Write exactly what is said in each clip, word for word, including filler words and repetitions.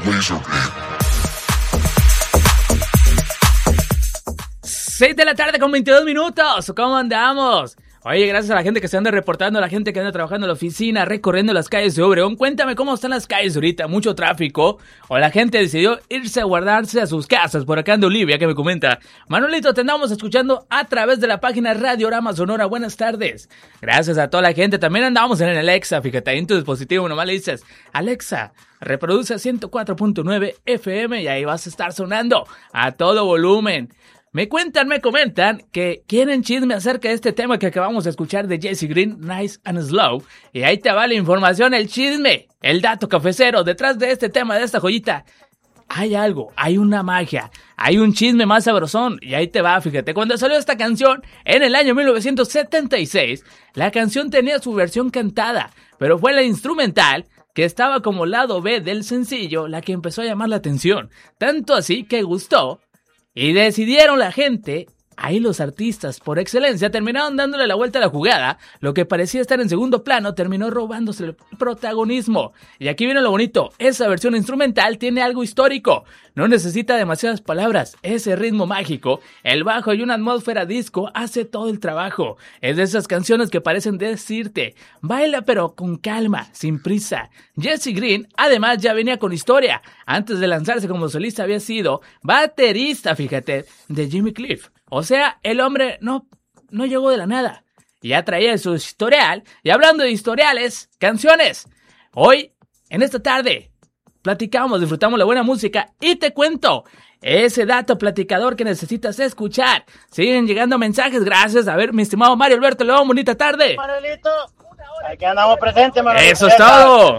seis de la tarde con veintidós minutos. ¿Cómo andamos? Oye, gracias a la gente que se anda reportando, a la gente que anda trabajando en la oficina, recorriendo las calles de Obregón. Cuéntame cómo están las calles ahorita, mucho tráfico, o la gente decidió irse a guardarse a sus casas. Por acá anda Olivia, que me comenta: Manuelito, te andamos escuchando a través de la página Radiorama Sonora. Buenas tardes. Gracias a toda la gente. También andamos en el Alexa, fíjate, ahí en tu dispositivo nomás le dices: Alexa, reproduce ciento cuatro punto nueve F M y ahí vas a estar sonando a todo volumen. Me cuentan, me comentan que quieren chisme acerca de este tema que acabamos de escuchar de Jesse Green, Nice and Slow. Y ahí te va la información, el chisme, el dato cafecero. Detrás de este tema, de esta joyita, hay algo, hay una magia, hay un chisme más sabrosón. Y ahí te va, fíjate, cuando salió esta canción en el año mil novecientos setenta y seis, la canción tenía su versión cantada, pero fue la instrumental, que estaba como lado B del sencillo, la que empezó a llamar la atención. Tanto así que gustó. Y decidieron la gente, ahí los artistas por excelencia terminaron dándole la vuelta a la jugada. Lo que parecía estar en segundo plano terminó robándose el protagonismo. Y aquí viene lo bonito, esa versión instrumental tiene algo histórico. No necesita demasiadas palabras, ese ritmo mágico, el bajo y una atmósfera disco hace todo el trabajo. Es de esas canciones que parecen decirte: baila pero con calma, sin prisa. Jesse Green además ya venía con historia. Antes de lanzarse como solista había sido baterista, fíjate, de Jimmy Cliff. O sea, el hombre no, no llegó de la nada. Ya traía su historial. Y hablando de historiales, canciones. Hoy, en esta tarde, platicamos, disfrutamos la buena música y te cuento ese dato platicador que necesitas escuchar. Siguen llegando mensajes, gracias. A ver, mi estimado Mario Alberto León, bonita tarde. Manuelito, aquí andamos presentes, Manuelito. Eso es todo.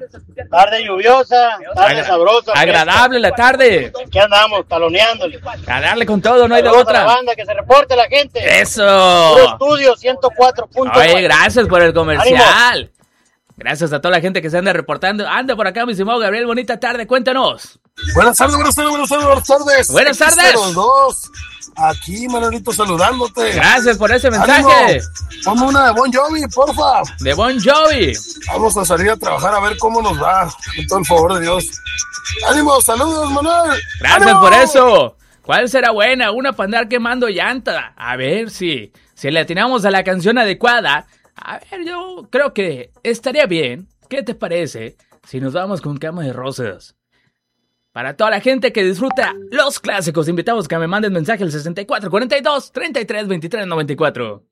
Tarde lluviosa, tarde Agra- sabrosa. Agradable la tarde. Aquí andamos, taloneándole. A darle con todo, no hay de Saludos a la otra. banda, que se reporte la gente. Puro Eso. Estudio ciento cuatro punto nueve. Oye, gracias por el comercial. Gracias a toda la gente que se anda reportando. Anda por acá, mi estimado Gabriel, bonita tarde, cuéntanos. Buenas tardes, buenas tardes, buenas tardes, buenas tardes. Buenas tardes. Aquí están los dos. Aquí, Manuelito, saludándote. Gracias por ese mensaje. ¡Ánimo! Ponme una de Bon Jovi, porfa. De Bon Jovi. Vamos a salir a trabajar a ver cómo nos va, con todo el favor de Dios. ¡Ánimo! ¡Saludos, Manuel! Gracias ¡Ánimo! por eso. ¿Cuál será buena? Una para andar quemando llanta. A ver si, si le atinamos a la canción adecuada. A ver, yo creo que estaría bien. ¿Qué te parece si nos vamos con Cama de Rosas? Para toda la gente que disfruta los clásicos, invitamos a que me manden mensaje al sesenta y cuatro cuarenta y dos treinta y tres veintitrés noventa y cuatro.